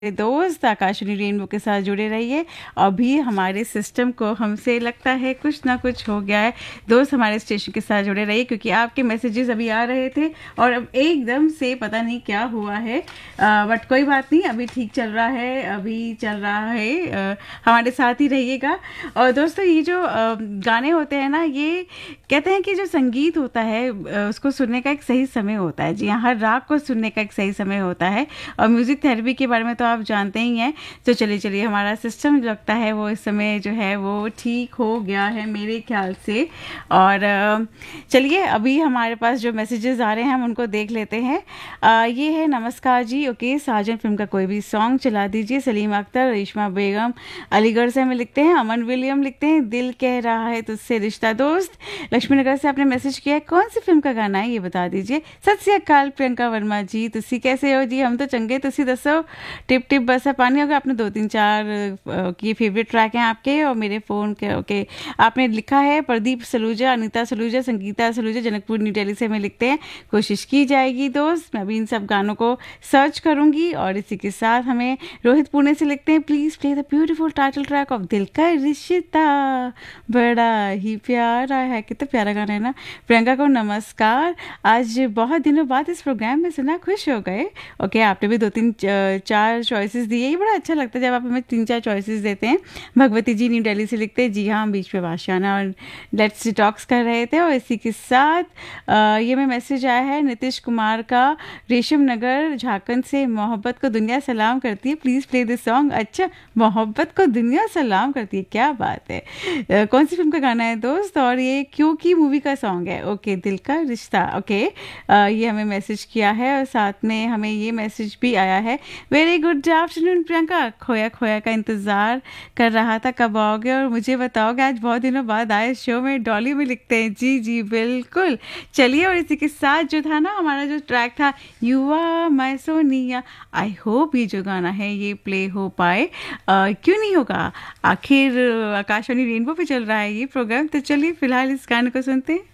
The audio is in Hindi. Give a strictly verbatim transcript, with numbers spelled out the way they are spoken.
दोस्त आकाशवाणी रेनबो के साथ जुड़े रहिए। अभी हमारे सिस्टम को हमसे लगता है कुछ ना कुछ हो गया है। दोस्त हमारे स्टेशन के साथ जुड़े रहिए क्योंकि आपके मैसेजेस अभी आ रहे थे और अब एकदम से पता नहीं क्या हुआ है, बट कोई बात नहीं, अभी ठीक चल रहा है, अभी चल रहा है। आ, हमारे साथ ही रहिएगा। और दोस्तों, ये जो आ, गाने होते हैं ना, ये कहते हैं कि जो संगीत होता है आ, उसको सुनने का एक सही समय होता है। जी हाँ, हर राग को सुनने का एक सही समय होता है। और म्यूज़िक थेरेपी के बारे में तो आप जानते ही हैं। तो चलिए चलिए, हमारा सिस्टम लगता है वो इस समय जो है वो ठीक हो गया है मेरे ख्याल से। और चलिए, अभी हमारे पास जो मैसेजेस आ रहे हैं हम उनको देख लेते हैं। आ, ये है, नमस्कार जी, ओके, साजन फिल्म का कोई भी सॉन्ग चला दीजिए। सलीम अख्तर, रेशमा बेगम अलीगढ़ से हमें लिखते हैं। अमन विलियम लिखते हैं, दिल कह रहा है तुझसे रिश्ता। दोस्त लक्ष्मी नगर से आपने मैसेज किया है, कौन सी फिल्म का गाना है ये बता दीजिए। सत श्री अकाल प्रियंका वर्मा जी, तुसी कैसे हो जी? हम तो चंगे, तुसी दसो। टिप टिप बरसा पानी। होगा आपने दो तीन चार की फेवरेट ट्रैक हैं आपके और मेरे फ़ोन के। ओके, आपने लिखा है प्रदीप सलूजा, अनीता सलूजा, संगीता सलूजा, जनकपुर न्यू दिल्ली से हमें लिखते हैं। कोशिश की जाएगी दोस्त, मैं भी इन सब गानों को सर्च करूंगी। और इसी के साथ हमें रोहित पुणे से लिखते हैं, please play the beautiful title track of दिल का रिश्ता, बड़ा ही प्यारा है। कितना प्यारा गाना है ना। प्रियंका को नमस्कार, आज बहुत दिनों बाद इस प्रोग्राम में सुना, खुश हो गए। ओके, आपने भी दो तीन चार चॉइसेस दिए, ये बड़ा अच्छा लगता है जब आप हमें तीन चार चॉइसेस देते हैं। भगवती जी न्यू दिल्ली से लिखते हैं, जी हाँ, हम बीच में बादशाना और लेट्स टॉक्स कर रहे थे। और इसी के साथ आ, ये में मैसेज आया है नीतीश कुमार का, रेशम नगर झारखंड से, मोहब्बत को दुनिया सलाम करती है, प्लीज़ प्ले दिस सॉन्ग। अच्छा, मोहब्बत को दुनिया सलाम करती है, क्या बात है। आ, कौन सी फिल्म का गाना है दोस्त? और ये क्योंकि मूवी का सॉन्ग है। ओके, दिल का रिश्ता। ओके, आ, ये हमें मैसेज किया है और साथ में हमें ये मैसेज भी आया है, वेरी गुड आफ्टरनून प्रियंका, खोया खोया का इंतज़ार कर रहा था, कब आओगे और मुझे बताओगे। आज बहुत दिनों बाद आए शो में, डॉली में लिखते हैं। जी जी बिल्कुल। चलिए, और इसी के साथ जो था ना हमारा जो ट्रैक था, युवा माय सोनिया, आई होप ये जो गाना है ये प्ले हो पाए। आ, क्यों नहीं होगा, आखिर आकाशवाणी रेनबो पे चल रहा है ये प्रोग्राम। तो चलिए फिलहाल इस गाने को सुनते हैं।